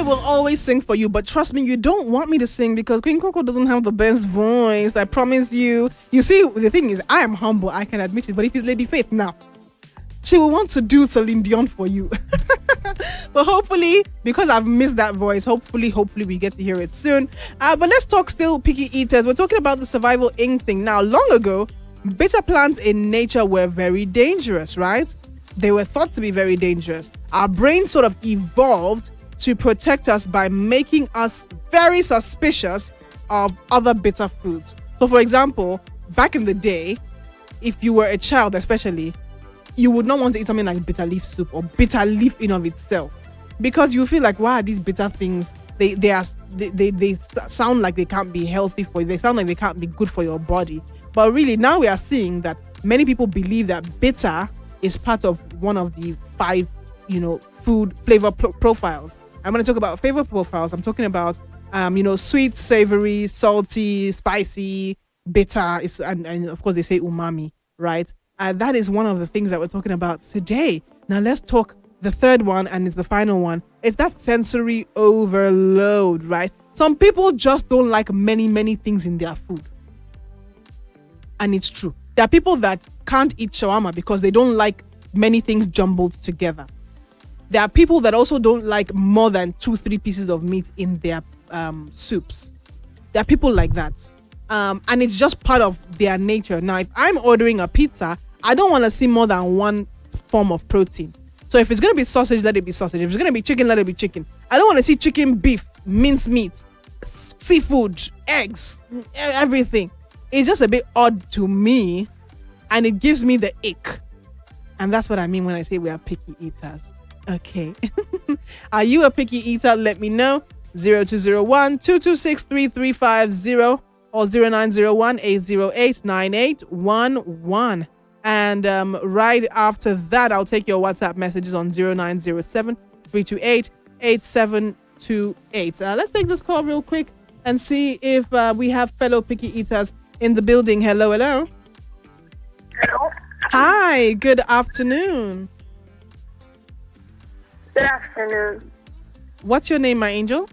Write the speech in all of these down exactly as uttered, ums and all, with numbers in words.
will always sing for you, but trust me, you don't want me to sing because Queen Coco doesn't have the best voice. I promise you. You see, the thing is, I am humble. I can admit it. But if it's Lady Faith now, she will want to do Celine Dion for you. But hopefully, because I've missed that voice, hopefully, hopefully we get to hear it soon. Uh, but let's talk still picky eaters. We're talking about the survival ink thing. Now, long ago, bitter plants in nature were very dangerous, right? They were thought to be very dangerous. Our brain sort of evolved to protect us by making us very suspicious of other bitter foods. So, for example, back in the day, if you were a child especially, you would not want to eat something like bitter leaf soup or bitter leaf in of itself, because you feel like, wow, these bitter things, they they are they, they, they sound like they can't be healthy for you. They sound like they can't be good for your body. But really, now we are seeing that many people believe that bitter is part of one of the five, you know, food flavor pro- profiles. I'm going to talk about flavor profiles. I'm talking about, um, you know, sweet, savory, salty, spicy, bitter, it's, and, and of course they say umami, right? Uh, that is one of the things that we're talking about today. Now let's talk the third one, and it's the final one. It's that sensory overload, right? Some people just don't like many, many things in their food. And it's true. There are people that can't eat shawarma because they don't like many things jumbled together. There are people that also don't like more than two, three pieces of meat in their um, soups. There are people like that. Um, and it's just part of their nature. Now, if I'm ordering a pizza, I don't want to see more than one form of protein. So if it's going to be sausage, let it be sausage. If it's going to be chicken, let it be chicken. I don't want to see chicken, beef, minced meat, seafood, eggs, everything. It's just a bit odd to me, and it gives me the ick. And that's what I mean when I say we are picky eaters. Okay. Are you a picky eater? Let me know. zero two zero one, two two six, three three five zero or zero nine zero one, eight zero eight, nine eight one one. And um, right after that, I'll take your WhatsApp messages on zero nine zero seven, three two eight, eight seven two eight. Uh, let's take this call real quick and see if uh, we have fellow picky eaters in the building. Hello, hello. Hello. Hi, good afternoon. Good afternoon. What's your name, my angel?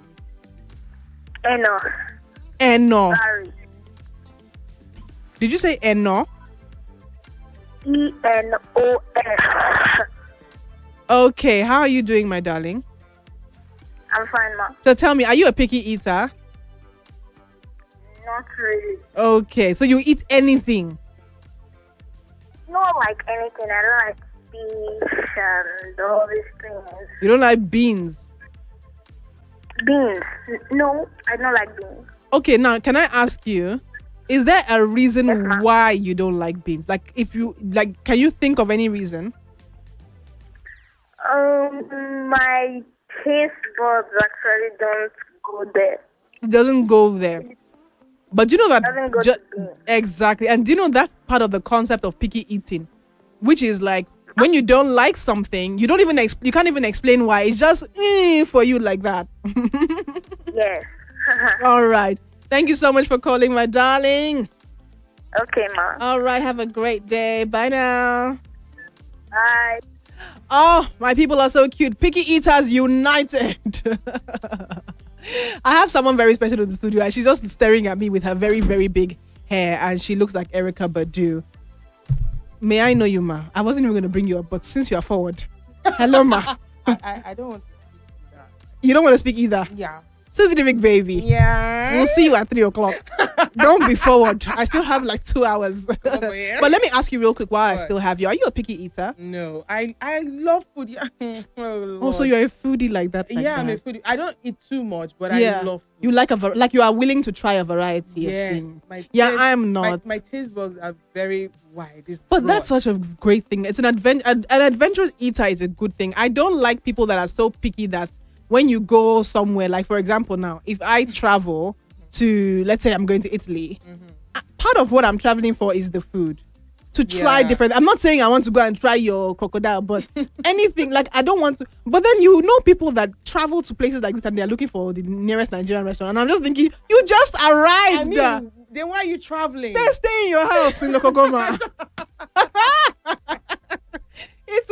Eno. Eno. Sorry. Did you say Eno? E N O S. Okay, how are you doing, my darling? I'm fine, ma. So tell me, are you a picky eater? Not really. Okay, so you eat anything? Not like anything. I don't like beef and all these things. You don't like beans? Beans. N- No, I don't like beans. Okay, now can I ask you, is there a reason Yes, ma'am. why you don't like beans? Like, if you like, can you think of any reason? Um, my taste buds actually don't go there. It doesn't go there. But do you know that Doesn't go ju- to beans. exactly, and do you know that's part of the concept of picky eating, which is like when you don't like something, you don't even exp- you can't even explain why. It's just eh, for you like that. Yes. All right. Thank you so much for calling, my darling. Okay, ma. All right. Have a great day. Bye now. Bye. Oh, my people are so cute. Picky Eaters United. I have someone very special in the studio, and she's just staring at me with her very, very big hair, and she looks like Erica Badu. May I know you, ma? I wasn't even going to bring you up, but since you are forward. Hello, ma. I, I, I don't want to speak that. You don't want to speak either? Yeah. Sensitive baby. Yeah. We'll see you at three o'clock. Don't be forward. I still have like two hours. Oh, yeah. But let me ask you real quick while I What? still have you. Are you a picky eater? No, I I love food. Yeah. Oh, Oh, so Lord. you're a foodie like that? like yeah, I'm a that. foodie. I don't eat too much, but Yeah. I love food. You like a var- like you are willing to try a variety yes. of things. My Yeah, taste- I am My, not. my taste buds are very wide. It's But broad. that's such a great thing. It's an advent an, an adventurous eater is a good thing. I don't like people that are so picky that when you go somewhere, like for example now, if I travel to, let's say I'm going to Italy, uh, part of what I'm traveling for is the food. To try Yeah. different. I'm not saying I want to go and try your crocodile, but anything like I don't want to. But then you know people that travel to places like this and they're looking for the nearest Nigerian restaurant, and I'm just thinking, you just arrived. I mean, then why are you traveling? They stay in your house in Lokogoma. It's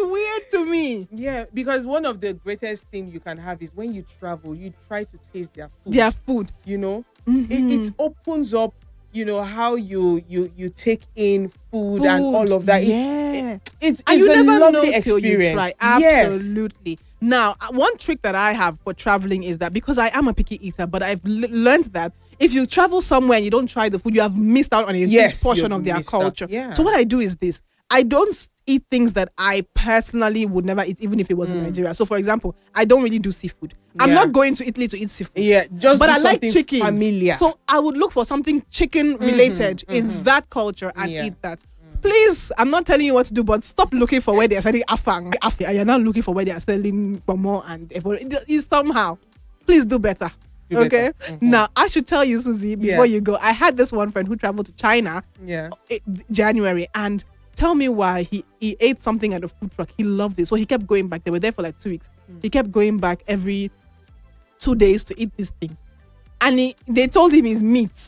weird to me. Yeah, because one of the greatest things you can have is when you travel, you try to taste their food. Their food. You know, Mhm. it, it opens up, you know, how you you you take in food, Food, and all of that. It- yeah. it, it's And it's you a never lovely know till you experience. try. Yes. Absolutely. Now, uh, one trick that I have for traveling is that because I am a picky eater, but I've l- learned that if you travel somewhere and you don't try the food, you have missed out on a Yes, huge portion you've of their missed out. culture. Yeah. So what I do is this: I don't s- eat things that I personally would never eat, even if it was in Mm. Nigeria. So, for example, I don't really do seafood. I'm Yeah. not going to Italy to eat seafood. Yeah, just But do I like something chicken. familiar. So I would look for something chicken related in that culture and Yeah. eat that. Please, I'm not telling you what to do, but stop looking for where they're selling afang. afang, And you're not looking for where they're selling bomo and efo- it is somehow. Please do better. Do better. Okay. Mhm. Now I should tell you, Susie, before Yeah. you go. I had this one friend who traveled to China yeah. i- January, and tell me why he he ate something at a food truck. He loved it, so he kept going back. They were there for like two weeks. He kept going back every two days to eat this thing, and he, they told him it's meat.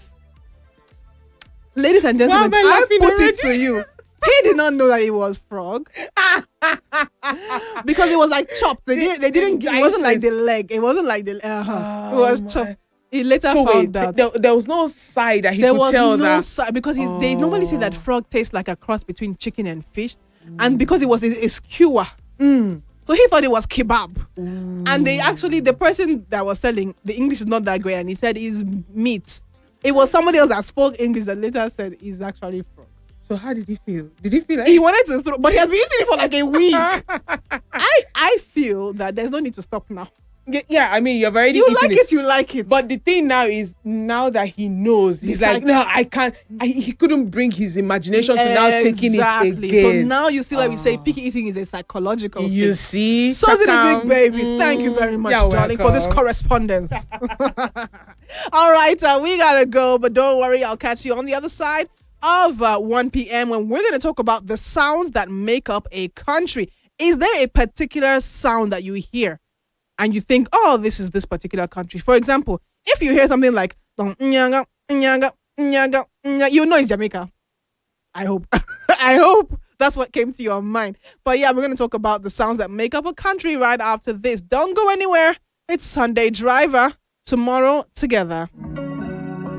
Ladies and gentlemen, Why am I I laughing put it already? to you. He did not know that it was frog because it was like chopped. They didn't. They didn't. It wasn't like the leg. It wasn't like the. Uh-huh. It was Oh, my. chopped. He later So found wait, out. there, there was no side that he There could was tell no that. si- because he, they normally say that Oh. frog tastes like a cross between chicken and fish, and because it was a, a skewer, Mm. so he thought it was kebab. And they actually, the person that was selling, the English is not that great, and he said it's meat. It was somebody else that spoke English that later said it's actually frog. So how did he feel? Did he feel like He wanted to throw, but he has been eating it for like a week. I I feel that there's no need to stop now. yeah, yeah, I mean, you've already You eaten like it, you like it. But the thing now is, now that he knows, he's It's like, like- no, I can't. I, he couldn't bring his imagination to now taking it Exactly. again. So now you see why we say picky eating is a psychological you thing. see, Susie the Chakam. Big Baby, thank you very much, You're darling, for this welcome. correspondence. All right, uh, we gotta go, but don't worry, I'll catch you on the other side of uh, one p.m. when we're gonna talk about the sounds that make up a country. Is there a particular sound that you hear and you think, oh, this is this particular country? For example, if you hear something like "Dong, nyaga, nyaga, nyaga, nya," you know it's Jamaica. I hope. I hope that's what came to your mind. But yeah, we're going to talk about the sounds that make up a country right after this. Don't go anywhere. It's Sunday Driver. Tomorrow together.